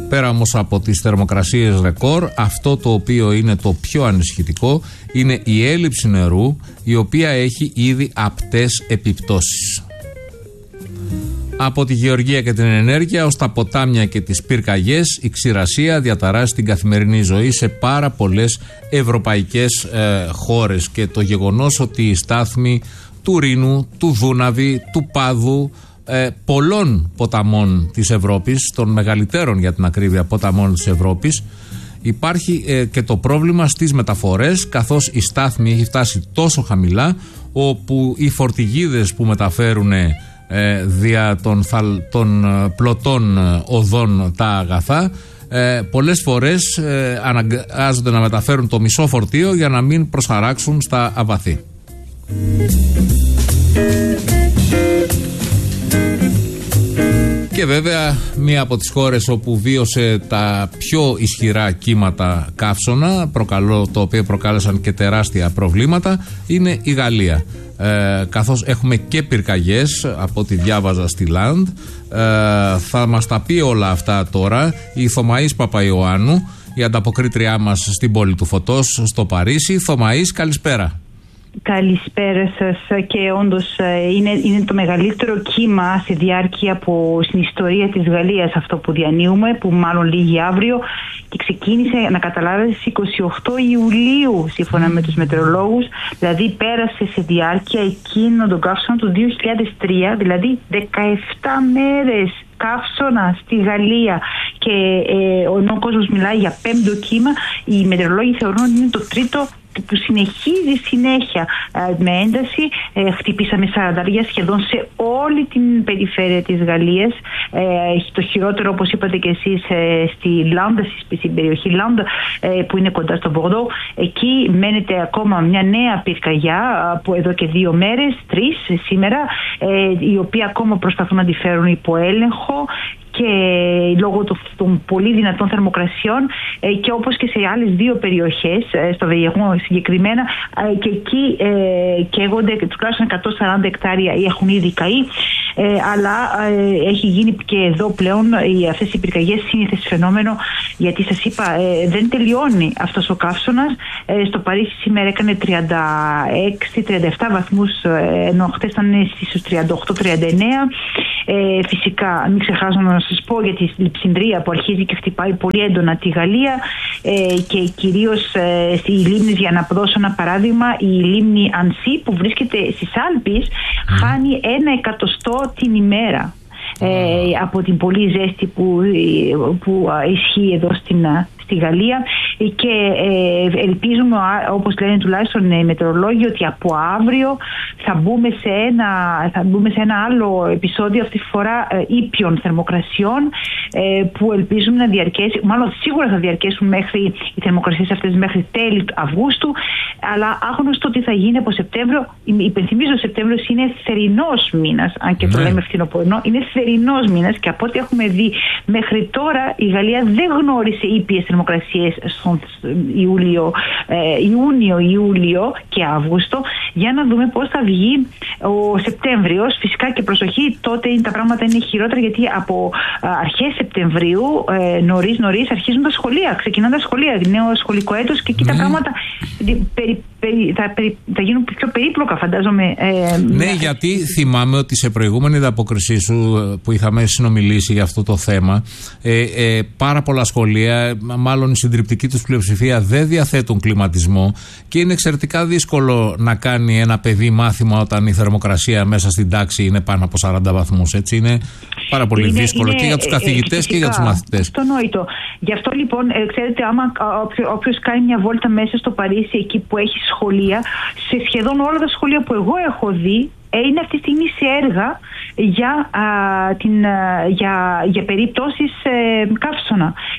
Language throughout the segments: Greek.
Πέρα όμως από τις θερμοκρασίες ρεκόρ, αυτό το οποίο είναι το πιο ανησυχητικό είναι η έλλειψη νερού, η οποία έχει ήδη απτές επιπτώσεις. Από τη γεωργία και την ενέργεια ως τα ποτάμια και τις πυρκαγιές, η ξηρασία διαταράσσει την καθημερινή ζωή σε πάρα πολλές ευρωπαϊκές χώρες, και το γεγονός ότι οι στάθμοι του Ρήνου, του Δούναβη, του Πάδου, πολλών ποταμών της Ευρώπης, των μεγαλύτερων για την ακρίβεια ποταμών της Ευρώπης, υπάρχει και το πρόβλημα στις μεταφορές, καθώς η στάθμη έχει φτάσει τόσο χαμηλά, όπου οι φορτηγίδες που μεταφέρουν δια των πλωτών οδών τα αγαθά πολλές φορές αναγκάζονται να μεταφέρουν το μισό φορτίο για να μην προσαράξουν στα αβαθή. Και βέβαια μία από τις χώρες όπου βίωσε τα πιο ισχυρά κύματα καύσωνα, το οποίο προκάλεσαν και τεράστια προβλήματα, είναι η Γαλλία. Καθώς έχουμε και πυρκαγιές, από ό,τι διάβαζα στη Land. Θα μας τα πει όλα αυτά τώρα η Θωμαής Παπαϊωάννου, η ανταποκρίτριά μας στην πόλη του φωτός στο Παρίσι. Θωμαής, καλησπέρα. Καλησπέρα σας, και όντως είναι το μεγαλύτερο κύμα στη διάρκεια στην ιστορία της Γαλλίας αυτό που διανύουμε, που μάλλον λύγει αύριο, και ξεκίνησε, να καταλάβετε, στις 28 Ιουλίου σύμφωνα με τους μετεωρολόγους, δηλαδή πέρασε σε διάρκεια εκείνο τον καύσωνα του 2003, δηλαδή 17 μέρες καύσωνα στη Γαλλία, και ο κόσμος μιλάει για 5ο κύμα. Οι μετεωρολόγοι θεωρούν ότι είναι το 3ο που συνεχίζει συνέχεια με ένταση. Χτυπήσαμε 40 σχεδόν σε όλη την περιφέρεια της Γαλλίας. Το χειρότερο, όπως είπατε και εσείς, στη Λάντα, στην περιοχή Λάντα, που είναι κοντά στο Μπορντό. Εκεί μένεται ακόμα μια νέα πυρκαγιά που εδώ και 2 μέρες, 3 σήμερα, οι οποίοι ακόμα προσπαθούν να τη φέρουν υπό έλεγχο, και λόγω των πολύ δυνατών θερμοκρασιών, και όπως και σε άλλες 2 περιοχές, στο Βεγεγμό συγκεκριμένα, και εκεί καίγονται τουλάχιστον 140 εκτάρια έχουν ήδη καεί, αλλά έχει γίνει και εδώ πλέον αυτές οι πυρκαγιές σύνηθες φαινόμενο, γιατί σας είπα δεν τελειώνει αυτός ο καύσωνας. Στο Παρίσι σήμερα έκανε 36-37 βαθμούς, ενώ χτες ήταν στις 38-39. Φυσικά μην ξεχάσω να σας πω για τη λειψιδρία που αρχίζει και χτυπάει πολύ έντονα τη Γαλλία, και κυρίως οι λίμνες, για να δώσω ένα παράδειγμα, η λίμνη Ανσί που βρίσκεται στις Άλπεις χάνει 1 εκατοστό την ημέρα από την πολύ ζέστη που ισχύει εδώ στη Γαλλία, και ελπίζουμε, όπως λένε τουλάχιστον οι μετεωρολόγοι, ότι από αύριο θα μπούμε σε ένα άλλο επεισόδιο, αυτή τη φορά ήπιων θερμοκρασιών, που ελπίζουμε να διαρκέσει, μάλλον σίγουρα θα διαρκέσουν οι θερμοκρασίες αυτές μέχρι τέλη Αυγούστου, αλλά άγνωστο τι θα γίνει από Σεπτέμβριο. Υπενθυμίζω, ο Σεπτέμβριος είναι θερινός μήνας, αν και το λέμε φθινοπορεινό, είναι θερινός μήνας, και από ό,τι έχουμε δει μέχρι τώρα η Γαλλία δεν γνώρισε ήπιες θερμοκρασίες στον Ιούνιο και Αύγουστο. Για να δούμε πώς θα βγει ο Σεπτέμβριος. Φυσικά και προσοχή, τότε τα πράγματα είναι χειρότερα, γιατί από αρχές Σεπτεμβρίου νωρίς αρχίζουν τα σχολεία, ξεκινάνε τα σχολεία, νέο σχολικό έτος, και εκεί τα πράγματα θα γίνουν πιο περίπλοκα, φαντάζομαι. Ναι, γιατί θυμάμαι ότι σε προηγούμενη ανταπόκρισή σου που είχαμε συνομιλήσει για αυτό το θέμα, πάρα πολλά σχολεία, μάλλον η συντριπτική τους πλειοψηφία, δεν διαθέτουν κλιματισμό, και είναι εξαιρετικά δύσκολο να κάνει ένα παιδί μάθημα όταν η θερμοκρασία μέσα στην τάξη είναι πάνω από 40 βαθμούς. Έτσι είναι πάρα πολύ δύσκολο και για τους καθηγητές και για τους μαθητές. Αυτονόητο. Γι' αυτό λοιπόν, ξέρετε, άμα όποιος κάνει μια βόλτα μέσα στο Παρίσι, εκεί που έχει σχολεία, σε σχεδόν όλα τα σχολεία που εγώ έχω δει, είναι αυτή τη στιγμή σε έργα για περιπτώσεις καύσωνα.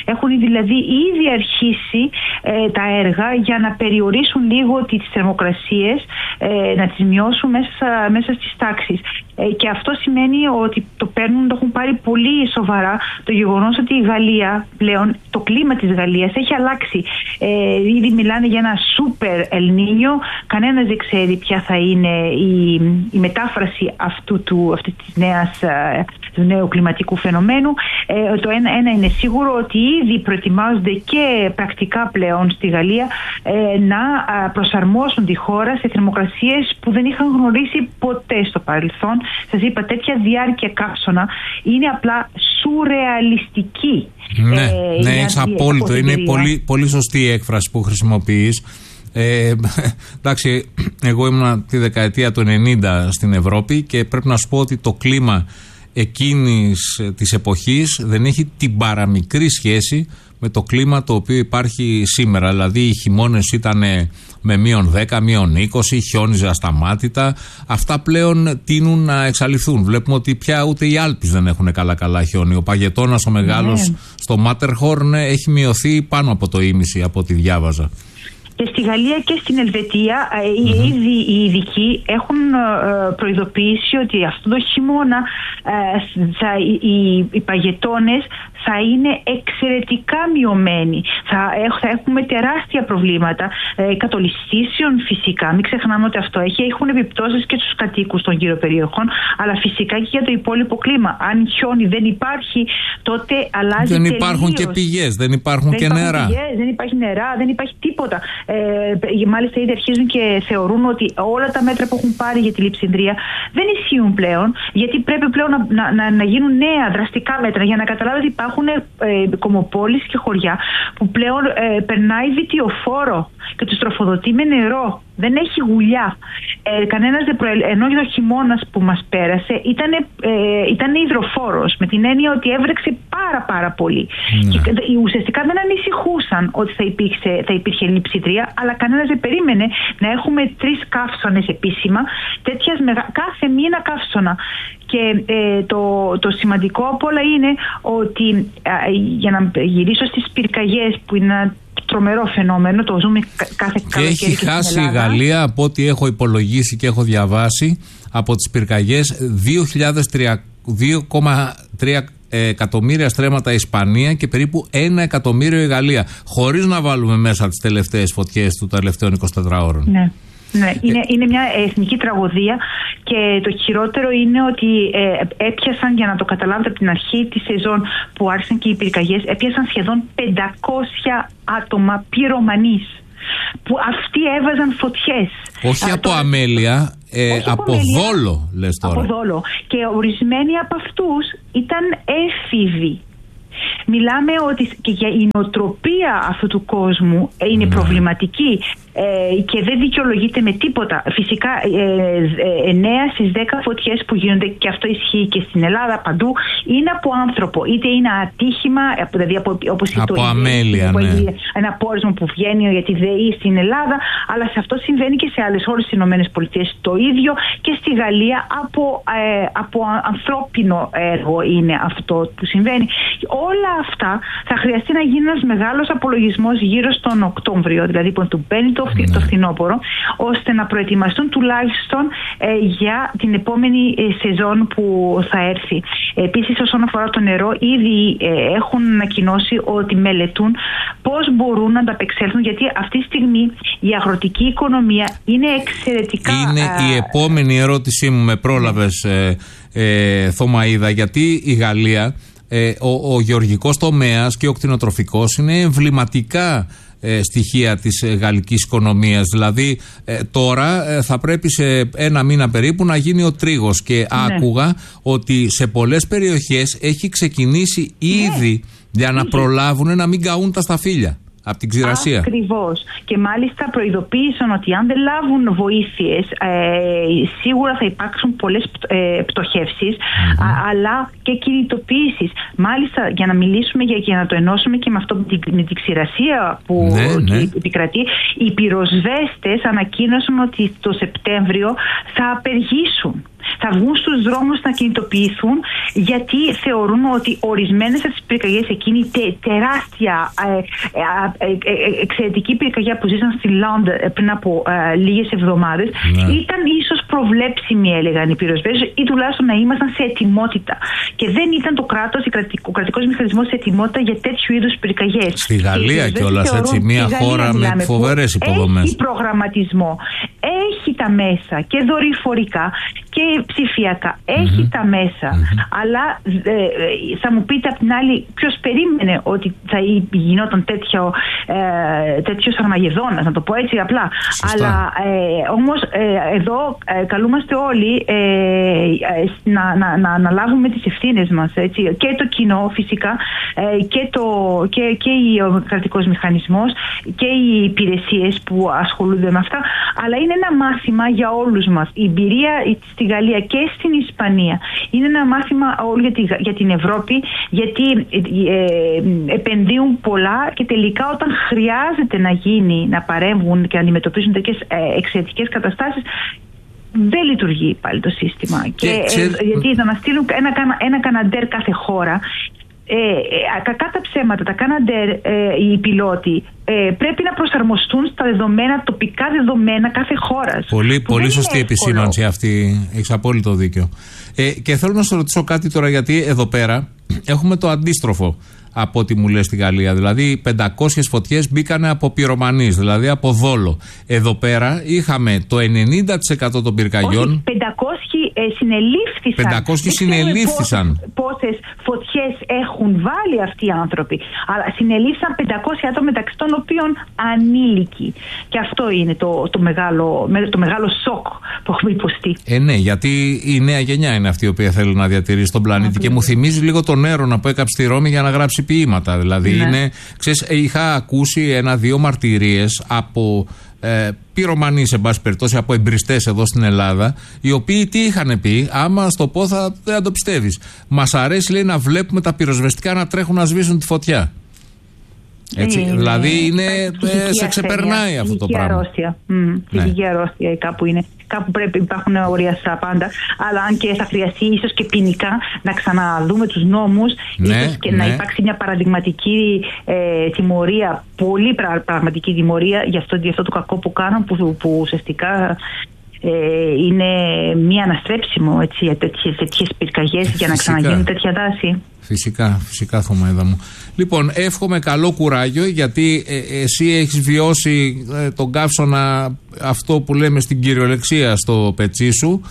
Έχουν δηλαδή ήδη αρχίσει τα έργα για να περιορίσουν λίγο τις θερμοκρασίες, να τις μειώσουν μέσα στις τάξεις. Και αυτό σημαίνει ότι το έχουν πάρει πολύ σοβαρά το γεγονός ότι η Γαλλία πλέον, το κλίμα της Γαλλίας έχει αλλάξει. Ήδη μιλάνε για ένα σούπερ Ελνίνιο. Κανένας δεν ξέρει ποια θα είναι η μετάφραση του νέου κλιματικού φαινομένου. Το ένα είναι σίγουρο, ότι ήδη προετοιμάζονται και πρακτικά πλέον στη Γαλλία να προσαρμόσουν τη χώρα σε θερμοκρασίες που δεν είχαν γνωρίσει ποτέ στο παρελθόν. Σας είπα, τέτοια διάρκεια καύσωνα είναι απλά σουρεαλιστική. Ναι, έχεις απόλυτο. Είναι πολύ, πολύ σωστή η έκφραση που χρησιμοποιείς. Εντάξει, εγώ ήμουν τη δεκαετία του 90 στην Ευρώπη και πρέπει να σου πω ότι το κλίμα εκείνης της εποχής δεν έχει την παραμικρή σχέση με το κλίμα το οποίο υπάρχει σήμερα. Δηλαδή οι χειμώνες ήταν με -10, -20, χιόνιζε ασταμάτητα. Αυτά πλέον τείνουν να εξαλειφθούν. Βλέπουμε ότι πια ούτε οι Άλπεις δεν έχουν καλά χιόνι. Ο Παγετώνας ο μεγάλος στο Μάτερχορν έχει μειωθεί πάνω από το ίμιση από ό,τι διάβαζα. Και στη Γαλλία και στην Ελβετία ήδη οι ειδικοί έχουν προειδοποιήσει ότι αυτό το χειμώνα οι παγετώνες θα είναι εξαιρετικά μειωμένοι. Θα έχουμε τεράστια προβλήματα κατολιστήσεων φυσικά. Μην ξεχνάμε ότι αυτό έχουν επιπτώσεις και στους κατοίκους των γύρω περιοχών, αλλά φυσικά και για το υπόλοιπο κλίμα. Αν χιόνι δεν υπάρχει, τότε αλλάζει. Δεν υπάρχουν και πηγές, δεν υπάρχουν και νερά. Δεν υπάρχει νερά, δεν υπάρχει τίποτα. Μάλιστα ήδη αρχίζουν και θεωρούν ότι όλα τα μέτρα που έχουν πάρει για τη λειψιδρία δεν ισχύουν πλέον, γιατί πρέπει πλέον να γίνουν νέα δραστικά μέτρα για να καταλάβετε ότι υπάρχουν κομμοπόλεις και χωριά που πλέον περνάει βιτιοφόρο και τους τροφοδοτεί με νερό. Δεν έχει γουλιά. Ενώ ο χειμώνας που μας πέρασε ήταν υδροφόρος, με την έννοια ότι έβρεξε πάρα πολύ. Και ουσιαστικά δεν ανησυχούσαν ότι θα υπήρχε λειψιδρία, αλλά κανένας δεν περίμενε να έχουμε 3 καύσωνες επίσημα, κάθε μήνα καύσωνα. Και το σημαντικό απ' όλα είναι ότι, για να γυρίσω στις πυρκαγιές, που είναι ένα τρομερό φαινόμενο, το ζούμε κάθε καλοκαίρι. Και έχει χάσει η Γαλλία, από ό,τι έχω υπολογίσει και έχω διαβάσει, από τις πυρκαγιές 2,3 εκατομμύρια στρέμματα η Ισπανία και περίπου 1 εκατομμύριο η Γαλλία. Χωρίς να βάλουμε μέσα τις τελευταίες φωτιές του τελευταίων 24 ώρων. Ναι. Ναι, είναι μια εθνική τραγωδία και το χειρότερο είναι ότι έπιασαν, για να το καταλάβετε, από την αρχή της σεζόν που άρχισαν και οι πυρκαγιές, έπιασαν σχεδόν 500 άτομα πυρομανείς που αυτοί έβαζαν φωτιές. Όχι από αμέλεια, από δόλο λες τώρα. Από δόλο. Και ορισμένοι από αυτούς ήταν έφηβοι. Μιλάμε ότι και για η νοοτροπία αυτού του κόσμου είναι προβληματική και δεν δικαιολογείται με τίποτα. Φυσικά 9 στις 10 φωτιές που γίνονται, και αυτό ισχύει και στην Ελλάδα παντού, είναι από άνθρωπο. Είτε είναι ατύχημα, δηλαδή όπως από αμέλεια, ένα πόρισμα που βγαίνει για τη ΔΕΗ στην Ελλάδα, αλλά σε αυτό συμβαίνει και σε άλλες χώρες, στις ΗΠΑ το ίδιο, και στη Γαλλία από ανθρώπινο έργο είναι αυτό που συμβαίνει. Όλα αυτά θα χρειαστεί να γίνει ένας μεγάλος απολογισμός γύρω στον Οκτώβριο, δηλαδή που του μπαίνει το φθινόπωρο, ώστε να προετοιμαστούν τουλάχιστον για την επόμενη σεζόν που θα έρθει. Επίσης, όσον αφορά το νερό, ήδη έχουν ανακοινώσει ότι μελετούν πώς μπορούν να ανταπεξέλθουν, γιατί αυτή τη στιγμή η αγροτική οικονομία είναι εξαιρετικά. Είναι η επόμενη ερώτησή μου, με πρόλαβες, Θωμαΐδα, γιατί η Γαλλία, ο γεωργικός τομέας και ο κτηνοτροφικός είναι εμβληματικά στοιχεία της γαλλικής οικονομίας. Δηλαδή τώρα θα πρέπει σε 1 μήνα περίπου να γίνει ο τρίγος και άκουγα ότι σε πολλές περιοχές έχει ξεκινήσει ήδη για να προλάβουν να μην καούν τα σταφύλια από την ξηρασία. Ακριβώς. Και μάλιστα προειδοποίησαν ότι αν δεν λάβουν βοήθειες, σίγουρα θα υπάρξουν πολλές πτωχεύσεις, αλλά και κινητοποίησεις. Μάλιστα, για να μιλήσουμε για να το ενώσουμε και με αυτό με την ξηρασία που επικρατεί, οι πυροσβέστες ανακοίνωσαν ότι το Σεπτέμβριο θα απεργήσουν. Θα βγουν στους δρόμους να κινητοποιηθούν, γιατί θεωρούν ότι ορισμένες από τις πυρκαγιές, εκείνη τεράστια εξαιρετική πυρκαγιά που ζήσαν στη Λόντ πριν από λίγες εβδομάδες, ήταν ίσως προβλέψιμη, έλεγαν οι πυροσβέστες, ή τουλάχιστον να ήμασταν σε ετοιμότητα. Και δεν ήταν το κράτος, ο κρατικός μηχανισμός σε ετοιμότητα για τέτοιου είδους πυρκαγιές. Στη Γαλλία κιόλας, έτσι, μια χώρα με φοβερές υποδομές. Έχει προγραμματισμό, έχει τα μέσα και δορυφορικά και ψηφιακά, έχει τα μέσα. Αλλά θα μου πείτε απ' την άλλη, ποιος περίμενε ότι θα γινόταν τέτοιος Αρμαγεδόνας, να το πω έτσι απλά. Αλλά όμως εδώ καλούμαστε όλοι να λάβουμε τις ευθύνες μας, έτσι, και το κοινό φυσικά, και ο κρατικός μηχανισμός και οι υπηρεσίες που ασχολούνται με αυτά, αλλά είναι ένα μάθημα για όλους μας. Η εμπειρία στη Γαλλία και στην Ισπανία είναι ένα μάθημα όλο για την Ευρώπη, γιατί επενδύουν πολλά και τελικά όταν χρειάζεται να παρέμβουν και να αντιμετωπίσουν τέτοιες εξαιρετικές καταστάσεις, δεν λειτουργεί πάλι το σύστημα. Γιατί να στείλουν ένα Καναντέρ κάθε χώρα, κακά τα ψέματα, τα Καναντέρ, οι πιλότοι πρέπει να προσαρμοστούν στα τοπικά δεδομένα κάθε χώρας. Πολύ σωστή επισήμανση αυτή, έχεις απόλυτο δίκιο. Και θέλω να σου ρωτήσω κάτι τώρα, γιατί εδώ πέρα έχουμε το αντίστροφο από ό,τι μου λες στη Γαλλία. Δηλαδή 500 φωτιές μπήκανε από πυρομανείς, δηλαδή από δόλο. Εδώ πέρα είχαμε το 90% των πυρκαγιών. Όχι, 500 συνελήφθησαν. Πόσες φωτιές έχουν βάλει αυτοί οι άνθρωποι. Αλλά συνελήφθησαν 500 άτομα, μεταξύ των οποίων ανήλικοι. Και αυτό είναι το μεγάλο σοκ που έχουμε υποστεί. Ναι, γιατί η νέα γενιά είναι αυτή η οποία θέλει να διατηρήσει τον πλανήτη. Και μου θυμίζει λίγο τον Έρωνα που έκαψε στη Ρώμη για να γράψει ποίηματα. Δηλαδή είχα ακούσει 1-2 μαρτυρίες από πυρομανείς, εν πάση περιπτώσει, από εμπριστές εδώ στην Ελλάδα, οι οποίοι τι είχαν πει, άμα στο πω δεν θα το πιστεύεις. Μας αρέσει, λέει, να βλέπουμε τα πυροσβεστικά να τρέχουν να σβήσουν τη φωτιά. Έτσι, δηλαδή σε ξεπερνάει αυτό το πράγμα. Ψυχική αρρώστια κάπου είναι. Κάπου πρέπει υπάρχουν όρια στα πάντα. Αλλά αν και θα χρειαστεί ίσως και ποινικά να ξαναδούμε τους νόμους, ίσως και να υπάρξει μια παραδειγματική τιμωρία, πολύ πραγματική τιμωρία για αυτό το κακό που κάνουν, που ουσιαστικά είναι μία αναστρέψιμο, έτσι, για τέτοιες πυρκαγιές, για να ξαναγίνουν τέτοια δάση. Φυσικά Θωμαίδα μου. Λοιπόν, εύχομαι καλό κουράγιο, γιατί εσύ έχεις βιώσει τον καύσωνα, αυτό που λέμε στην κυριολεξία, στο πετσί σου.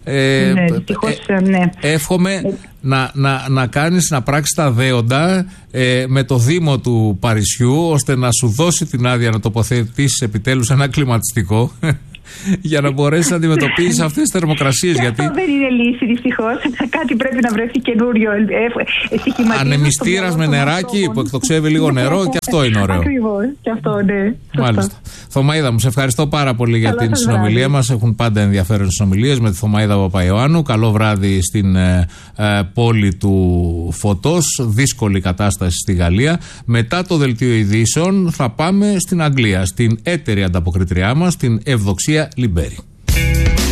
Ναι. Εύχομαι να κάνεις, να πράξεις τα δέοντα με το Δήμο του Παρισιού, ώστε να σου δώσει την άδεια να τοποθετήσεις επιτέλους ένα κλιματιστικό για να μπορέσει να αντιμετωπίσει αυτές τις θερμοκρασίες. Γιατί αυτό δεν είναι λύση, δυστυχώς. Κάτι πρέπει να βρεθεί καινούριο. Ανεμιστήρας με νεράκι που εκτοξεύει λίγο νερό, και αυτό είναι ωραίο. Ακριβώς, και αυτό, ναι. Μάλιστα. Θωμαίδα μου, σε ευχαριστώ πάρα πολύ για την συνομιλία μας. Έχουν πάντα ενδιαφέρον συνομιλίες με τη Θωμαίδα Παπαϊωάννου. Καλό βράδυ στην πόλη του φωτός. Δύσκολη κατάσταση στη Γαλλία. Μετά το δελτίο ειδήσεων θα πάμε στην Αγγλία, στην έτερη ανταποκριτριά μας, την Ευδοξία Λιμπέρη.